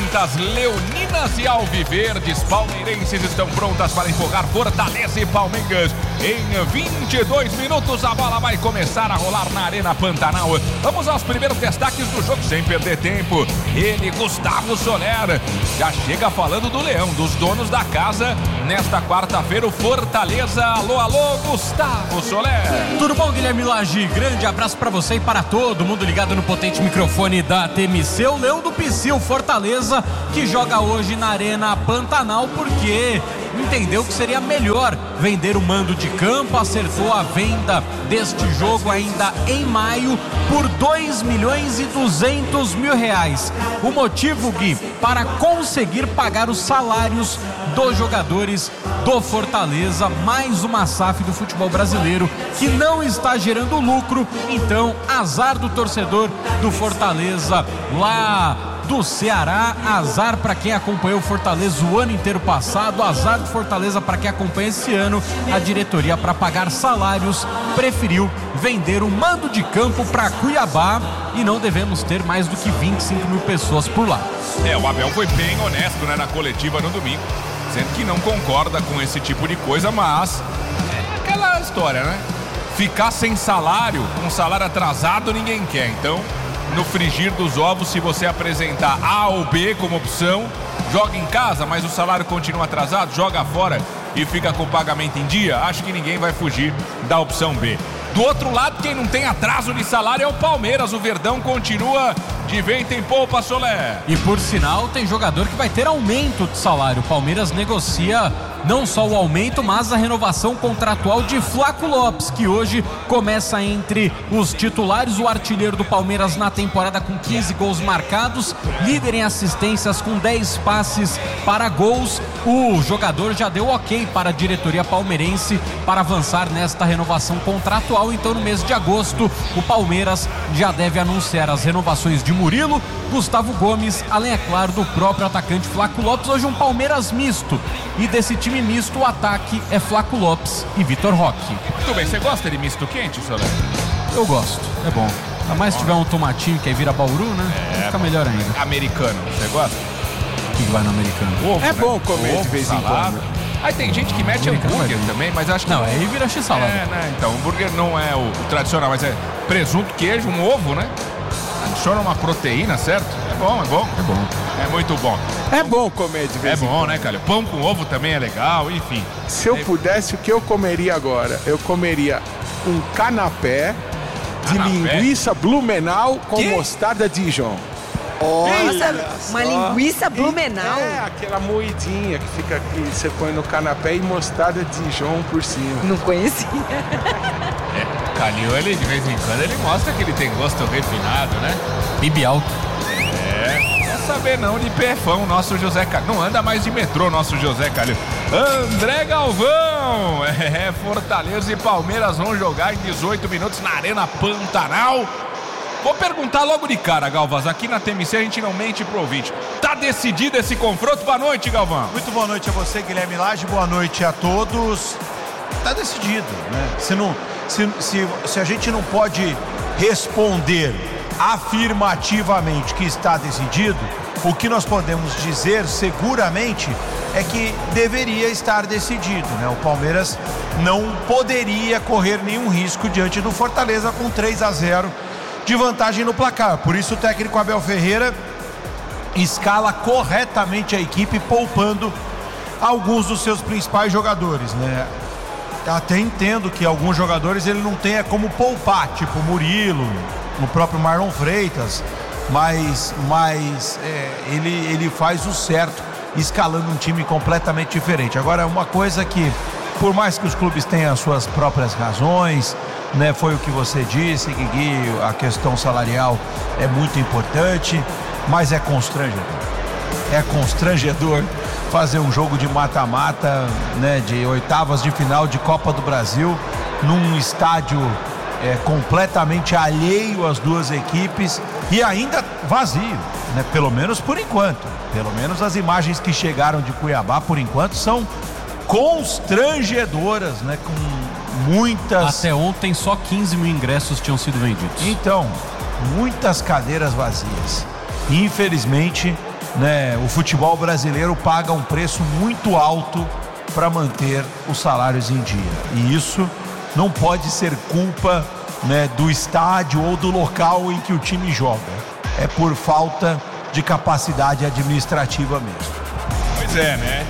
Tintas Leoninas e Alviverdes palmeirenses estão prontas para empurrar Fortaleza e Palmeiras. Em 22 minutos a bola vai começar a rolar na Arena Pantanal. Vamos aos primeiros destaques do jogo sem perder tempo. Ele, Gustavo Soler, já chega falando do Leão, dos donos da casa. Nesta quarta-feira o Fortaleza. Alô, alô, Gustavo Soler. Tudo bom, Guilherme Lage? Grande abraço para você e para todo mundo ligado no potente microfone da TMC. O Leão do Psyu, Fortaleza, que joga hoje na Arena Pantanal porque entendeu que seria melhor vender o mando de campo, acertou a venda deste jogo ainda em maio por R$2.200.000. O motivo, Gui, para conseguir pagar os salários dos jogadores do Fortaleza, mais uma SAF do futebol brasileiro que não está gerando lucro. Então, azar do torcedor do Fortaleza lá do Ceará, azar para quem acompanhou o Fortaleza o ano inteiro passado, azar do Fortaleza para quem acompanha esse ano. A diretoria, para pagar salários, preferiu vender o mando de campo para Cuiabá e não devemos ter mais do que 25 mil pessoas por lá. O Abel foi bem honesto, né, na coletiva no domingo, dizendo que não concorda com esse tipo de coisa, mas é aquela história, né? Ficar sem salário, um salário atrasado, ninguém quer. Então, no frigir dos ovos, se você apresentar A ou B como opção, joga em casa, mas o salário continua atrasado, joga fora e fica com o pagamento em dia, acho que ninguém vai fugir da opção B. Do outro lado, quem não tem atraso de salário é o Palmeiras. O Verdão continua de vento em polpa, Soler. E por sinal, tem jogador que vai ter aumento de salário. O Palmeiras negocia não só o aumento, mas a renovação contratual de Flaco Lopes, que hoje começa entre os titulares, o artilheiro do Palmeiras na temporada com 15 gols marcados, líder em assistências com 10 passes para gols. O jogador já deu ok para a diretoria palmeirense para avançar nesta renovação contratual. Então, no mês de agosto, o Palmeiras já deve anunciar as renovações de Murilo, Gustavo Gomes, além, é claro, do próprio atacante Flaco Lopes. Hoje um Palmeiras misto, e desse time misto o ataque é Flaco Lopes e Vitor Roque. Muito bem, você gosta de misto quente, Soler? Eu gosto, é bom. Ainda mais se tiver um tomatinho que aí vira Bauru, né? Fica melhor ainda. Americano, você gosta? O que vai no americano? Ovo, é né? bom comer ovo, de vez em salada. quando. Aí tem gente que mete hambúrguer também, mas acho que... Não, aí vira x-salada. né? Então, hambúrguer não é o tradicional, mas é presunto, queijo, um ovo, né? Adiciona uma proteína, certo? É bom, é bom. É bom. É muito bom. É bom comer de vez em quando. É bom, né, cara? Pão com ovo também é legal, enfim. Se eu pudesse, o que eu comeria agora? Eu comeria um canapé de linguiça Blumenau com mostarda Dijon. Nossa, uma linguiça Blumenau. É, aquela moidinha que fica aqui, você põe no canapé e mostarda Dijon por cima. Não conhecia. O Calil, ele de vez em quando, ele mostra que ele tem gosto refinado, né? Bibi alto. Quer saber não de perfão, nosso José Calil. Não anda mais de metrô, nosso José Calil. André Galvão. Fortaleza e Palmeiras vão jogar em 18 minutos na Arena Pantanal. Vou perguntar logo de cara, Galvaz, aqui na TMC a gente não mente pro ouvinte. Tá decidido esse confronto? Boa noite, Galvão. Muito boa noite a você, Guilherme Lage, boa noite a todos. Tá decidido, né? Se a gente não pode responder afirmativamente que está decidido, o que nós podemos dizer seguramente é que deveria estar decidido, né? O Palmeiras não poderia correr nenhum risco diante do Fortaleza com 3-0 de vantagem no placar. Por isso o técnico Abel Ferreira escala corretamente a equipe, poupando alguns dos seus principais jogadores, né? Até entendo que alguns jogadores ele não tenha como poupar, tipo o Murilo, o próprio Marlon Freitas, mas ele faz o certo escalando um time completamente diferente. Agora, uma coisa que, por mais que os clubes tenham as suas próprias razões, né, foi o que você disse, Guigui, a questão salarial é muito importante, mas é constrangedor. É constrangedor fazer um jogo de mata-mata, né, de oitavas de final de Copa do Brasil, num estádio completamente alheio às duas equipes e ainda vazio, né, pelo menos por enquanto. Pelo menos as imagens que chegaram de Cuiabá, por enquanto, são constrangedoras, né, com muitas... Até ontem só 15 mil ingressos tinham sido vendidos. Então, muitas cadeiras vazias. Infelizmente, né, o futebol brasileiro paga um preço muito alto para manter os salários em dia. E isso não pode ser culpa, né, do estádio ou do local em que o time joga. É por falta de capacidade administrativa mesmo. Pois é, né?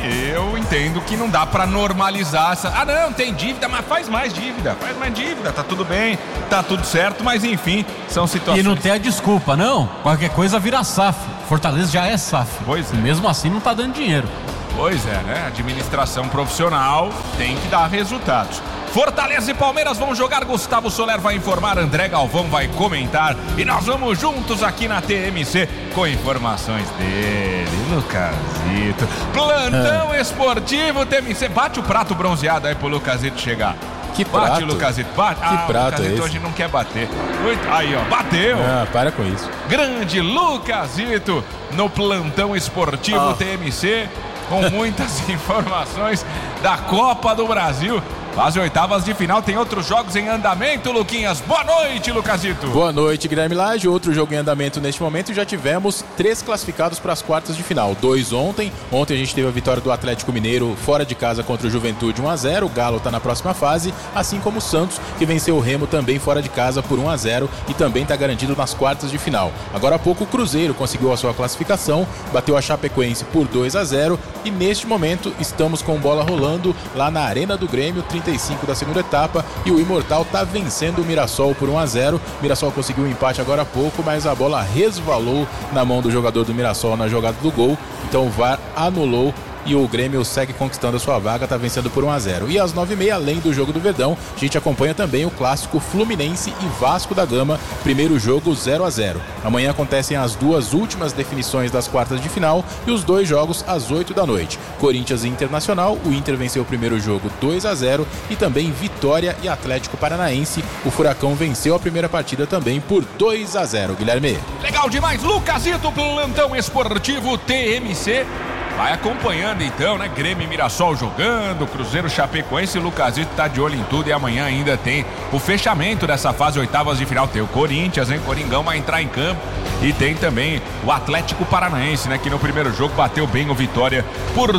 Eu entendo que não dá pra normalizar essa... Ah, não, tem dívida, mas faz mais dívida, tá tudo bem, tá tudo certo, mas enfim, são situações... E não tem a desculpa, não. Qualquer coisa vira SAF. Fortaleza já é SAF. Pois é. E mesmo assim não tá dando dinheiro. Pois é, né? Administração profissional tem que dar resultados. Fortaleza e Palmeiras vão jogar, Gustavo Soler vai informar, André Galvão vai comentar e nós vamos juntos aqui na TMC com informações dele, Lucasito. Plantão esportivo TMC, bate o prato bronzeado aí pro Lucasito chegar. Que prato? Bate, Lucasito, bate. Que prato Lucasito é esse? hoje não quer bater. Aí, ó, bateu. Para com isso. Grande Lucasito no Plantão Esportivo TMC com muitas informações da Copa do Brasil. Quase oitavas de final, tem outros jogos em andamento, Luquinhas. Boa noite, Lucasito. Boa noite, Guilherme Lage. Outro jogo em andamento neste momento. Já tivemos 3 classificados para as quartas de final. 2 ontem. Ontem a gente teve a vitória do Atlético Mineiro fora de casa contra o Juventude 1-0. O Galo está na próxima fase, assim como o Santos, que venceu o Remo também fora de casa por 1-0 e também está garantido nas quartas de final. Agora há pouco o Cruzeiro conseguiu a sua classificação, bateu a Chapecoense por 2-0 e neste momento estamos com bola rolando lá na Arena do Grêmio, 35 da segunda etapa, e o Imortal está vencendo o Mirassol por 1-0. O Mirassol conseguiu um empate agora há pouco, mas a bola resvalou na mão do jogador do Mirassol na jogada do gol, então o VAR anulou e o Grêmio segue conquistando a sua vaga, está vencendo por 1-0. E às 9h30, além do jogo do Verdão, a gente acompanha também o clássico Fluminense e Vasco da Gama, primeiro jogo 0-0. Amanhã acontecem as 2 últimas definições das quartas de final e os 2 jogos às 8 da noite. Corinthians e Internacional, o Inter venceu o primeiro jogo 2-0 e também Vitória e Atlético Paranaense. O Furacão venceu a primeira partida também por 2-0, Guilherme. Legal demais, Lucasito, Plantão Esportivo TMC. Vai acompanhando então, né? Grêmio e Mirassol jogando, Cruzeiro, Chapecoense, Lucasito tá de olho em tudo e amanhã ainda tem o fechamento dessa fase oitavas de final. Tem o Corinthians, hein? Coringão vai entrar em campo e tem também o Atlético Paranaense, né? Que no primeiro jogo bateu bem o Vitória por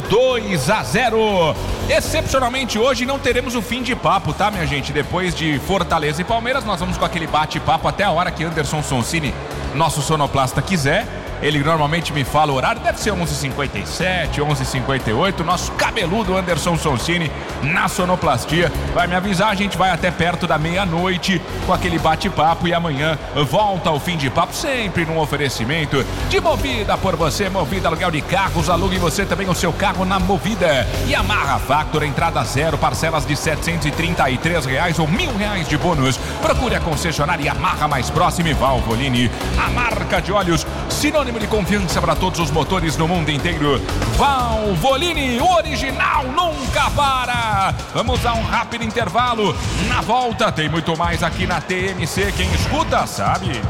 2-0. Excepcionalmente hoje não teremos o fim de papo, tá, minha gente? Depois de Fortaleza e Palmeiras, nós vamos com aquele bate-papo até a hora que Anderson Sonsini, nosso sonoplasta, quiser. Ele normalmente me fala o horário, deve ser 11h57, 11h58. Nosso cabeludo Anderson Sonsini na sonoplastia vai me avisar. A gente vai até perto da meia-noite com aquele bate-papo e amanhã volta ao fim de papo, sempre num oferecimento de Movida por você. Movida, aluguel de carros, alugue você também o seu carro na Movida. E Amarra Factor, entrada 0, parcelas de R$733 ou R$1.000 de bônus. Procure a concessionária Yamaha mais próxima e Valvoline, a marca de óleos sinônimo de confiança para todos os motores no mundo inteiro. Valvoline, o original nunca para. Vamos a um rápido intervalo. Na volta tem muito mais aqui na TMC. Quem escuta sabe.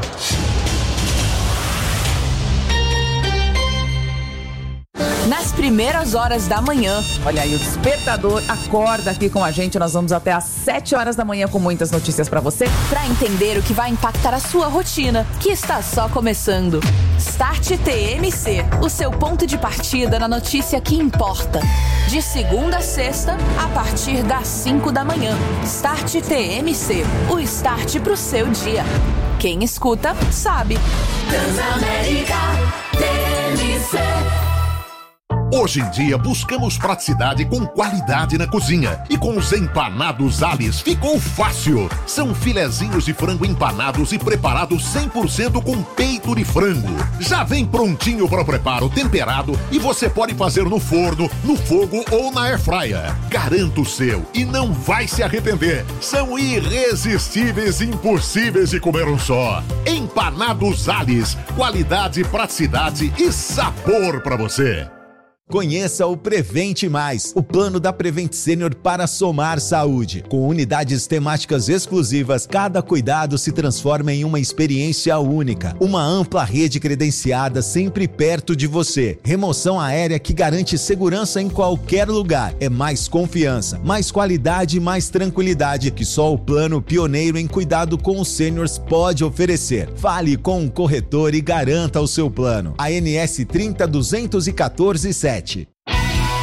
Nas primeiras horas da manhã, olha aí, o Despertador acorda aqui com a gente. Nós vamos até às 7 horas da manhã com muitas notícias pra você, pra entender o que vai impactar a sua rotina, que está só começando. Start TMC, o seu ponto de partida na notícia que importa. De segunda a sexta, a partir das 5 da manhã. Start TMC, o start pro seu dia. Quem escuta, sabe. Transamérica TMC. Hoje em dia buscamos praticidade com qualidade na cozinha. E com os empanados Alice ficou fácil. São filezinhos de frango empanados e preparados 100% com peito de frango. Já vem prontinho para o preparo, temperado, e você pode fazer no forno, no fogo ou na airfryer. Garanta o seu e não vai se arrepender. São irresistíveis e impossíveis de comer um só. Empanados Alice, qualidade, praticidade e sabor para você. Conheça o Prevente Mais, o plano da Prevent Senior para somar saúde. Com unidades temáticas exclusivas, cada cuidado se transforma em uma experiência única. Uma ampla rede credenciada sempre perto de você. Remoção aérea que garante segurança em qualquer lugar. É mais confiança, mais qualidade e mais tranquilidade que só o plano pioneiro em cuidado com os seniors pode oferecer. Fale com o corretor e garanta o seu plano. ANS 30 214 7.